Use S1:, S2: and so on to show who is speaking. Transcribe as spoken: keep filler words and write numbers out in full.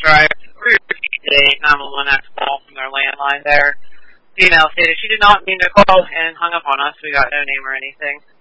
S1: drive. We received a nine one one call from their landline there. Female stated she did not mean to call and hung up on us. We got no name or anything.